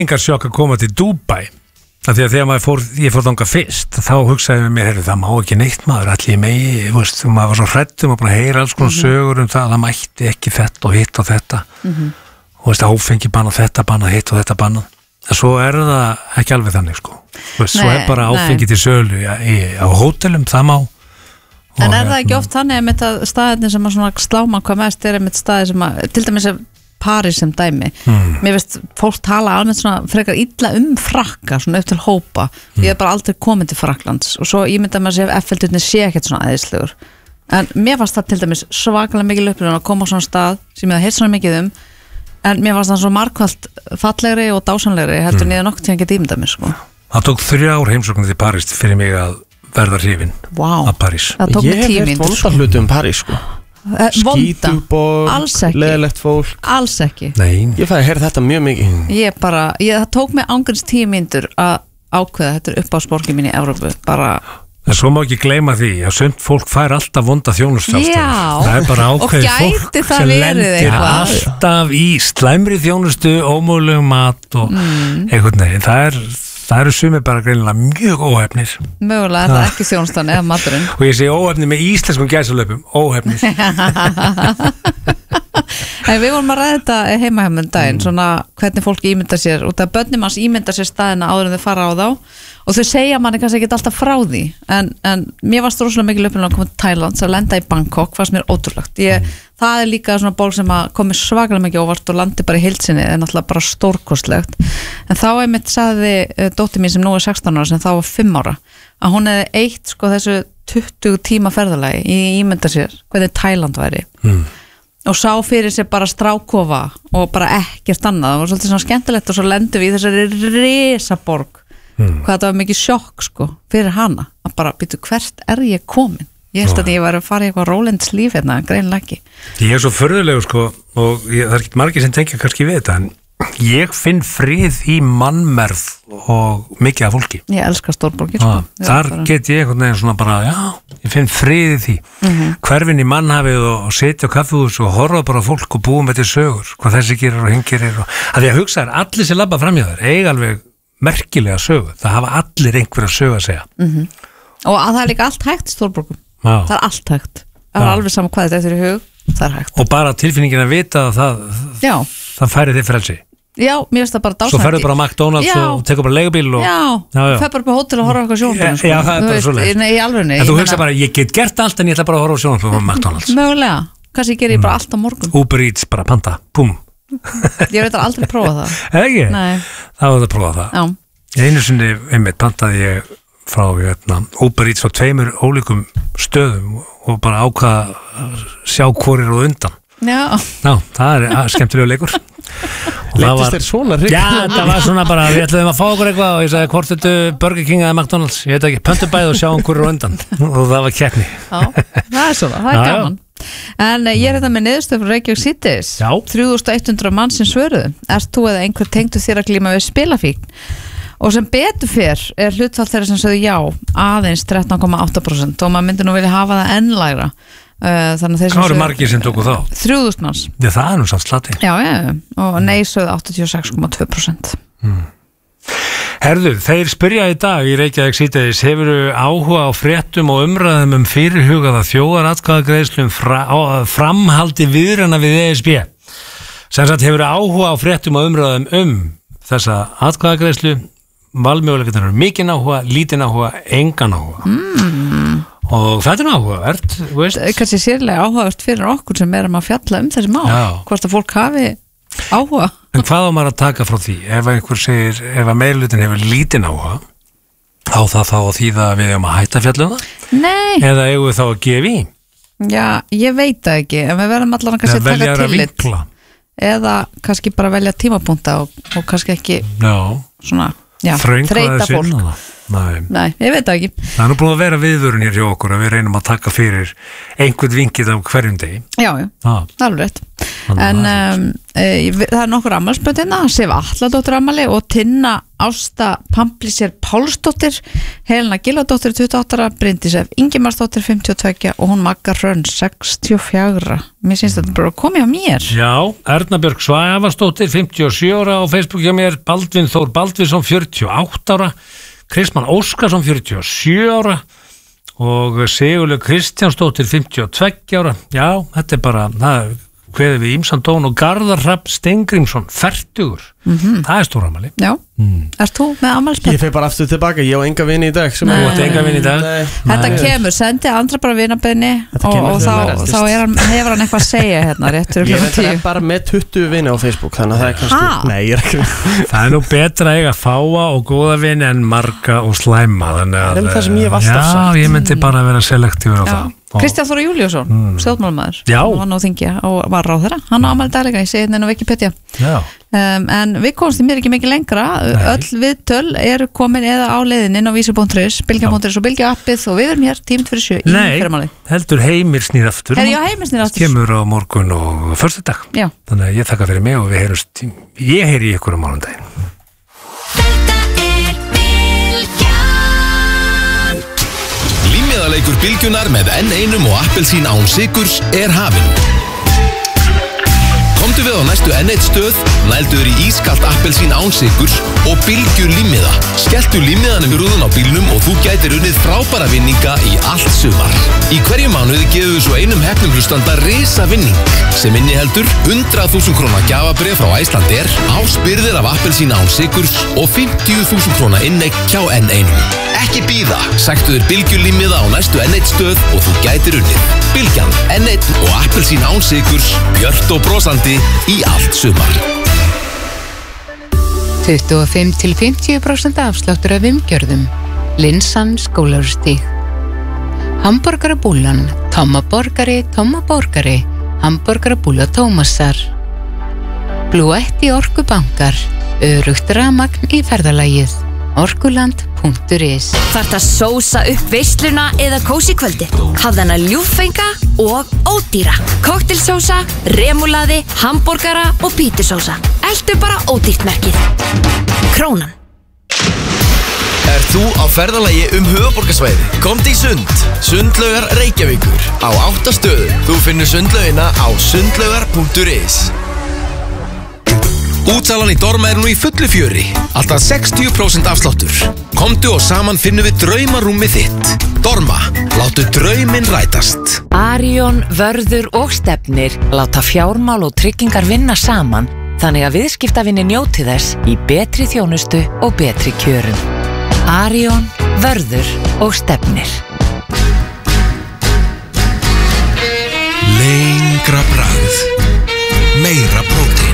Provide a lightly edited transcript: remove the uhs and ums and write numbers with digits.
engar sjokk að koma til Dubai af því að þegar ég fór þangað fyrst þá hugsaði ég mér, það má ekki neitt maður allir megi, veist, maður var svo hrættum og bara heyra alls konar sögur um það mætti ekki þetta og hitt og þetta og veist, áfengi bannað, þetta bannað, hitt og þetta bannað en svo það ekki alveg þannig sko veist, svo bara áfengi til sölu á hótelum, það má en það ekki oft þannig með þetta staðinni sem að svona sláma hvað mest með staði sem að, til dæmis París sem dæmi mér veist, fólk tala alveg svona frekar illa frakka, svona upp til hópa ég bara aldrei komið til Frakklands og svo ég myndi að maður sé ef Eiffelturni sé ekkert svona æðislegur en mér fannst það til dæmis svakalega mikil upplifun að koma á svona stað sem ég hafði heyrt svona mikið en mér fannst það svo margfalt fallegri og dásanlegri heldur niður nokkuð til að geta ímyndað mér sko. Það tók 3 ár heimsóknir til París fyrir mig að verða hrifinn af París. Ég hef verið vonda hluti París sko skítuborg, leðilegt fólk alls ekki ég fæði að heyra þetta mjög mikið það tók mig ángurins 10 mínútur að ákveða þetta upp á sporgi mín í Evrópu bara en svo má ekki gleyma því að sumt fólk fær alltaf vonda þjónustu það bara ákveðið fólk sem lendir alltaf í slæmri þjónustu, ómögulegum mat og einhvern veginn það eru sumir bara greinilega mjög óhefnir mögulega er það ekki þjónustan eða maturinn og ég segi óhefnir með íslenskum gæsalöpum óhefnir við vorum að ræða þetta heima hjá daginn svona hvernig fólk ímynda sér út af börnum hans ímynda sér staðina áður en þau fara á þá og þau segja manni kannski ekki alltaf frá því en mér varst rosalega mikil upplifun að koma til Thailand að lenda í Bangkok fannst mér ótrúlegt það líka svona ból sem að komi svakalega mikið óvart og landi bara í heild sinni er náttúrulega bara stórkostlegt en þá einmitt sagði dóttir mín sem nú er 16 ára sem þá var 5 ára að hún hefði eitt sko þessu 20 tíma ferðalagi í ímynda sér hvernig Thailand væri og sá fyrir sér bara strákofa og bara ekkert annað það var svolítið svona skemmtilegt og svo lendum við í þessari risaborg hvað þetta var mikið sjokk sko fyrir hana að bara býtu hvert ég komin ég held að ég var að fara í eitthvað rólends líf hérna, greinilega ekki ég svo förðulegur sko og það ekki margir sem tengja kannski við þetta en ég finn frið í mannmerð og mikið af fólki ég elska stórborgir sko. þar get ég einhvern veginn svona bara ég finn frið í því hverfin í mannhafið og setja á kaffihús og horfa bara á fólk og búa með til sögur hvað þessi gerir og hinn gerir og að því að hugsa allir sem labba fram hjá þér eiga alveg merkilega sögu, það hafa allir einhverja sögu að segja og að það er líka allt hægt í stórborgum það er allt hægt, það er alveg saman hvað þetta er í hug það er hægt og bara tilfinningin að vita að það færi þig frelsi mér finnst það bara dásanlegt svo ferðu bara á McDonalds og tekur bara leigubíl og fer bara upp á hótel og horfa eitthvað sjónvarp það er bara svoleiðis en þú hugsa bara, ég get gert allt en ég ætla bara að horfa á sjónvarp á McDonalds mögulega, kannski ger ég bara allt á morgun Uber Eats, bara panta, pum ég veit aldrei prófa það ekki? Nei. Það var að prófa það einu sinni einmitt pantaði ég frá Uber Eats á 2 ólíkum stöðum og bara ákvað að sjá hvor á undan það er skemmtilega leikur Leittist þér svona rík? Það var svona bara, við ætlaðum að fá okkur eitthvað og ég sagði hvort þetta Burger King eða McDonalds ég veit ekki, pöntum bæði og sjá hvor á undan og það var keppni það er svona, það er gaman en ég er þetta með niðurstöð frá Reykjavík Cities 3100 mann sem svöruðu ert þú eða einhver tengdu þér að glíma við spilafíkn og sem betur fyrr er hlutfall þeirra sem sögðu já aðeins 13,8% og maður myndi nú vilja hafa það enn lægra þannig að þeir hvað eru margir sem tóku þá? 3000 manns það er nú samt slatti og nei sögðu 86,2% Herðu, þeir spyrja í dag í Reykjavík Cities hefurðu áhuga á fréttum og umræðum fyrirhugaða þjóðaratkvæðagreiðslu framhaldi viðræðna við ESB sem sagt hefurðu áhuga á fréttum og umræðum þessa atkvæðagreiðslu valmöguleikar eru mikinn áhuga, lítinn áhuga, engan áhuga og þetta er áhugavert kannski sérlega áhugavert fyrir okkur sem erum að fjalla þessi mál hvort að fólk hafi áhuga en hvað á maður að taka frá því ef einhver segir, ef að meirlutin hefur lítinn áhuga á það þá því að við hefum að hætta fjallum það nei eða eigum við þá að gefa í ég veit það ekki en við verðum allan að kannski taka tillit eða kannski bara velja tímapunta og kannski ekki svona þreita fólk nei, ég veit það ekki það er nú búin að vera viðvörun hér hjá okkur að við reynum að taka fyrir einhvern vingið á hverjum degi það er alveg rétt En það er nokkur afmælisbörn Sif Atladóttir afmæli og Tinna Ásta Pamplíser Pálsdóttir, Helena Gilladóttir 28, Bryndís F. Ingimarsdóttir 52 og hún Magga Hrönn 64. Mér syns þetta bara komið á mér. Já, Erna Björk Svavarsdóttir 57 ára á Facebook hjá mér, Baldvin Þór Baldvinsson 48 ára, Kristmann Óskarsson 47 ára og Sigurlaug Kristjánsdóttir 52 ára. Já, þetta er bara það kveðið við ýmsan tón og Garðar Hrafn Steingrímsson 40. Það er stór afmæli. Já, ert þú með afmælisbörn? Ég fer bara aftur tilbaka, ég á enga vini í dag. Þú átt enga vini í dag? Þetta kemur, sendi Andra bara vinaböðni og þá hefur hann eitthvað að segja hérna réttur. Ég er bara með 20 vini á Facebook, þannig að það er kannski... Nei, ég er ekki... Það er nú betra að eiga fáa og góða vini en marga og slæma. Það er það sem ég hef alltaf sagt. Já, ég myndi bara vera selektífur á það. Kristján Þóra Júlíusson, stjórnmálamaður, hann á þingi og var ráðherra, hann á afmæli daglega, ég segi hérna á Wikipedia. En við komumst í mér ekki mikið lengra, öll viðtöl eru komin eða á leiðin inn á vísir.is, Bylgja.is og Bylgja appið og við erum hér 10:47 í fyrramáli. Nei, heldur Heimir snýr aftur. Heimir snýr aftur. Kemur á morgun og föstudag. Þannig að ég þakka fyrir mig og við heyrumst, ég heyri ykkur á mánudaginn. Límiðaleikur Bylgjunar með N1 og appelsín án sykurs er hafinn. Komdu við á næstu N1 stöð, nælduður í ískalt appelsín án sykurs og Bylgju límiða. Skelltu límiðanum í rúðun á bílnum og þú gætir unnið frábæra vinninga í allt sumar. Í hverju mánuði gefum við svo einum heppnum hlustanda risa vinning sem inniheldur 100.000 króna gjafabréf frá Icelandair, áspyrðir af appelsín án sykurs og 50.000 króna inneign hjá N1. Ekki bíða, sæktu þér Bylgju límiða á næstu N1 stöð og þú gætir unnið. Bylgjan, N1 og appelsín án sykurs, björt og brosandi í allt sumar. 25-50% afsláttur af umgjörðum. Linsan Skólarstíg. Hamborgarabúlan, Tommaborgari, Hamborgarabúla Tómasar. Blúetti Orkubankar, örugt rafmagn í ferðalagið. Orkuland.is. Þarft að sósa upp veisluna eða kósí kvöldi? Hafðu hana ljúffenga og ódýra. Koktelsósa, remúlaði, hamborgara og pítusósa. Eltu bara ódýrt merkið. Krónan. Þú á ferðalagi höfuðborgarsvæði? Komdu í Sund, Sundlaugar Reykjavíkur á 8 stöðum. Þú finnur sundlaugina á sundlaugar.is. Útsalan í Dorma er nú í fullu fjöri. Alltaf 60% afsláttur. Komdu og saman finnum við draumarúmið þitt. Dorma, látu drauminn rætast. Arion, Vörður og Stefnir láta fjármál og tryggingar vinna saman, þannig að viðskiptavinni njóti þess í betri þjónustu og betri kjörum. Arion, Vörður og Stefnir. Lengra bragð, meira prótein.